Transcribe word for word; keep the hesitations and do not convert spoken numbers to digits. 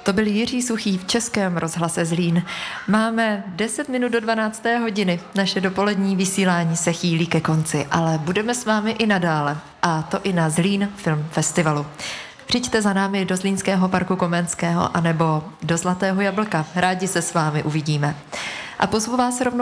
To byl Jiří Suchý v Českém rozhlase Zlín. Máme deset minut do dvanácté hodiny. Naše dopolední vysílání se chýlí ke konci, ale budeme s vámi i nadále. A to i na Zlín Film Festivalu. Přijďte za námi do Zlínského parku Komenského anebo do Zlatého jablka. Rádi se s vámi uvidíme. A pozvu vás rovnou